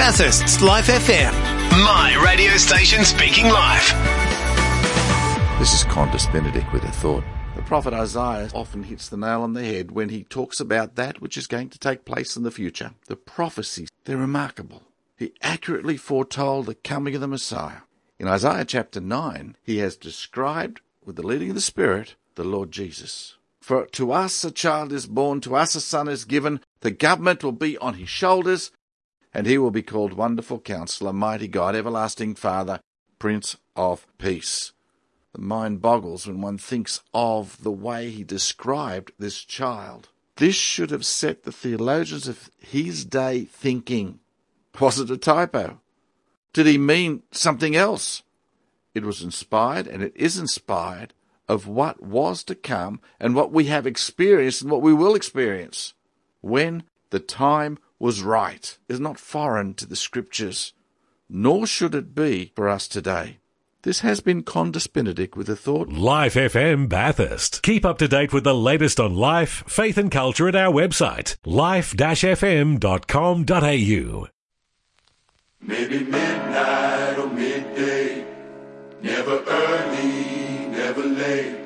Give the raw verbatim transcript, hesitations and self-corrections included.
Bathurst's Life F M. My radio station speaking live. This is Qantas Benedict with a thought. The prophet Isaiah often hits the nail on the head when he talks about that which is going to take place in the future. The prophecies, they're remarkable. He accurately foretold the coming of the Messiah. In Isaiah chapter nine, he has described, with the leading of the Spirit, the Lord Jesus. For to us a child is born, to us a son is given, the government will be on his shoulders, and he will be called Wonderful Counselor, Mighty God, Everlasting Father, Prince of Peace. The mind boggles when one thinks of the way he described this child. This should have set the theologians of his day thinking. Was it a typo? Did he mean something else? It was inspired, and it is inspired, of what was to come and what we have experienced and what we will experience when the time was right. It is not foreign to the Scriptures, nor should it be for us today. This has been Qantas Benedict with a thought. Life F M Bathurst. Keep up to date with the latest on life, faith and culture at our website, life dash f m dot com dot a u. Maybe midnight or midday, never early, never late.